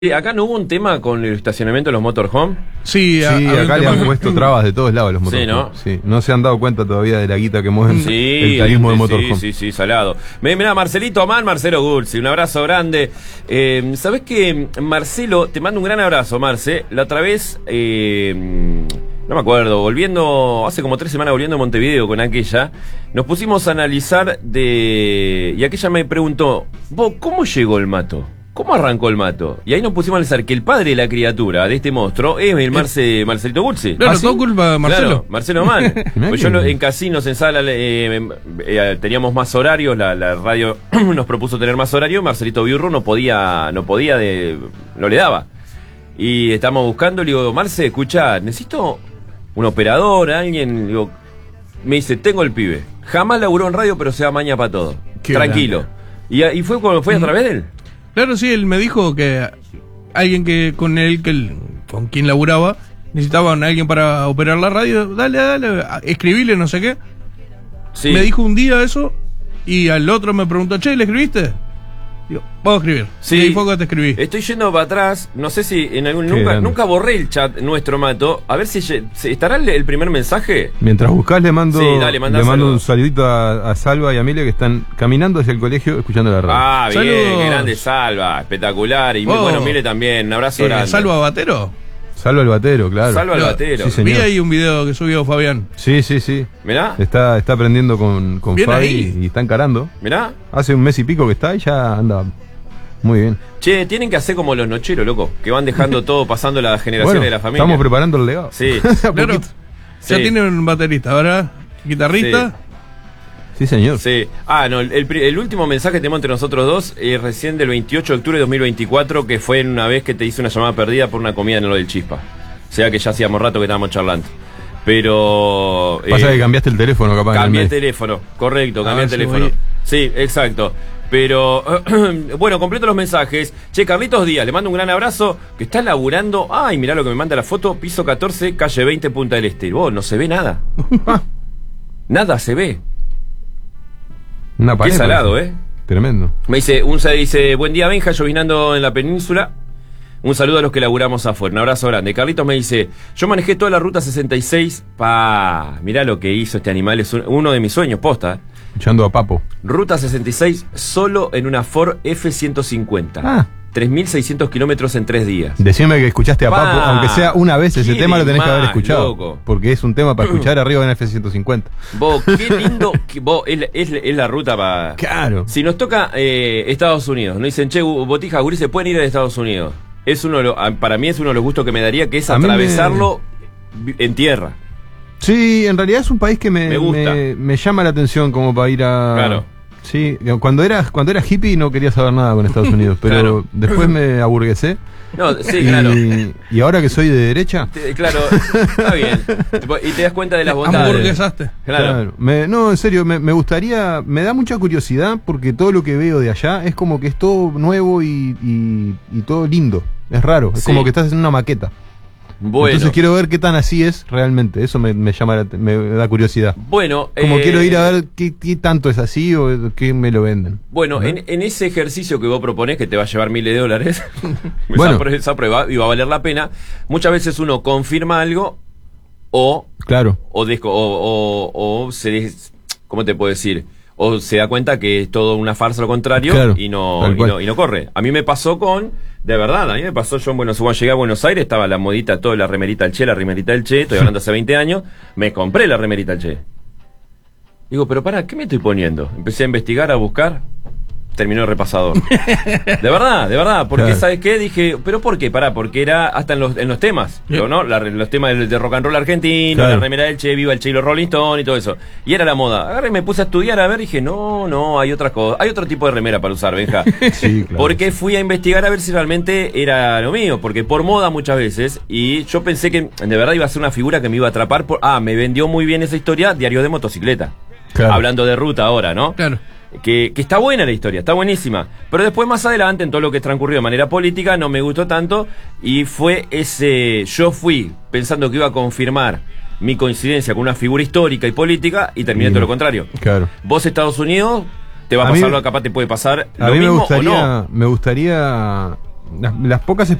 Acá no hubo un tema con el estacionamiento de los motorhome. Sí, acá le han puesto trabas de todos lados a los motorhome. Sí, ¿no? Sí, no se han dado cuenta todavía de la guita que mueven el turismo de motorhome. Sí, salado. Mirá, Marcelito Amán, Marcelo Gulsi, un abrazo grande. ¿Sabés qué, Marcelo? Te mando un gran abrazo, Marce. La otra vez, no me acuerdo, hace como 3 semanas volviendo a Montevideo con aquella, nos pusimos a analizar y aquella me preguntó, vos, ¿cómo llegó el mato? ¿Cómo arrancó el mato? Y ahí nos pusimos a analizar que el padre de la criatura, de este monstruo, es el Marcelito Gulsi. Claro, todo culpa de Marcelo. Claro, Marcelo Mann. Pues en casinos, en sala, teníamos más horarios, la radio nos propuso tener más horario, Marcelito Biurro no le daba. Y estamos buscando, le digo, Marce, escuchá, necesito un operador, alguien, digo, me dice, tengo el pibe. Jamás laburó en radio, pero se da maña para todo. Qué tranquilo. ¿Y fue a través de él? Claro, sí, él me dijo que alguien con quien laburaba necesitaban a alguien para operar la radio. Dale, escribile, no sé qué. Sí. Me dijo un día eso y al otro me preguntó, che, ¿le escribiste? Digo, puedo escribir. Sí, y ahí fue que te escribí. Estoy yendo para atrás, no sé si nunca borré el chat nuestro, Mato. A ver si estará el primer mensaje. Mientras buscás le mando un saludito a Salva y a Amelia, que están caminando hacia el colegio escuchando la radio. Ah, bien, qué grande Salva, espectacular. Y muy bueno, Mile también, un abrazo grande. ¿Salva Batero? Salva el Batero, claro. Salva el Batero. Sí, vi ahí un video que subió Fabián. Sí. Mirá. Está aprendiendo con Fabi y está encarando. Mirá. Hace un mes y pico que está y ya anda muy bien. Che, tienen que hacer como los nocheros, loco, que van dejando todo, pasando las generaciones de la familia. Estamos preparando el legado. Sí. Claro. Ya tienen un baterista, ¿verdad? Guitarrista. Sí, señor. Sí. No, el último mensaje que tenemos entre nosotros dos es recién del 28 de octubre de 2024, que fue una vez que te hice una llamada perdida por una comida en lo del Chispa. O sea que ya hacíamos rato que estábamos charlando. Pero... Pasa que cambiaste el teléfono, capaz. Cambié el teléfono, correcto, cambié el teléfono. Sí, exacto. Pero, bueno, completo los mensajes. Che, Carlitos Díaz, le mando un gran abrazo, que está laburando. Ay, mirá lo que me manda la foto, piso 14, calle 20, Punta del Este. Vos, no se ve nada. Nada se ve. Una pared, qué salado, Tremendo. Me dice, buen día, Benja, llovinando en la península. Un saludo a los que laburamos afuera, un abrazo grande. Carlitos me dice, yo manejé toda la ruta 66. Mirá lo que hizo este animal, es uno de mis sueños, posta. Echando a Papo. Ruta 66 solo en una Ford F-150. 3.600 kilómetros en 3 días. Decime que escuchaste a Papo, aunque sea una vez, ese tema lo tenés que haber escuchado. Loco. Porque es un tema para escuchar arriba de una F-150. Vos, qué lindo, es la ruta para... Claro. Si nos toca Estados Unidos, nos dicen, che, Botija, Guri, se pueden ir a Estados Unidos. Para mí es uno de los gustos que me daría, que es atravesarlo en tierra. Sí, en realidad es un país que me gusta. Me llama la atención como para ir a... Claro. Sí, cuando era hippie no quería saber nada con Estados Unidos, pero después me aburguesé. No, sí, claro. Y ahora que soy de derecha... Claro, está bien. Y te das cuenta de las bondades. Hamburguesaste. Claro. No, en serio, me gustaría... Me da mucha curiosidad porque todo lo que veo de allá es como que es todo nuevo y todo lindo. Es raro, es como que estás en una maqueta. Bueno. Entonces quiero ver qué tan así es realmente. Eso me da curiosidad. Bueno, como quiero ir a ver qué tanto es así o qué me lo venden. Bueno, en ese ejercicio que vos proponés, que te va a llevar $1000, bueno, esa prueba y va a valer la pena. Muchas veces uno confirma algo o ¿cómo te puedo decir? O se da cuenta que es todo una farsa, lo contrario, claro, y no corre. A mí me pasó yo, cuando llegué a Buenos Aires, estaba la modita, toda la remerita del Che, estoy hablando hace 20 años, me compré la remerita del Che. Digo, pero ¿qué me estoy poniendo? Empecé a investigar, a buscar, terminó el repasador. De verdad, porque claro. ¿Sabes qué? Dije, ¿pero por qué? Porque era hasta en los temas, ¿no? Los temas de rock and roll argentino, claro. La remera del Che, viva el Che y los Rolling Stones y todo eso. Y era la moda. Agarré y me puse a estudiar, a ver, y dije, no, hay otras cosas. Hay otro tipo de remera para usar, Benja. Sí, claro. Porque fui a investigar a ver si realmente era lo mío, porque por moda muchas veces, y yo pensé que de verdad iba a ser una figura que me iba a atrapar me vendió muy bien esa historia, Diario de Motocicleta. Claro. Hablando de ruta ahora, ¿no? Claro. Que está buena la historia, está buenísima. Pero después, más adelante, en todo lo que transcurrió de manera política, no me gustó tanto. Y fue yo fui pensando que iba a confirmar mi coincidencia con una figura histórica y política, y terminé todo lo contrario. Claro. Vos, Estados Unidos, te va a pasar lo que capaz te puede pasar. A mí me gustaría las pocas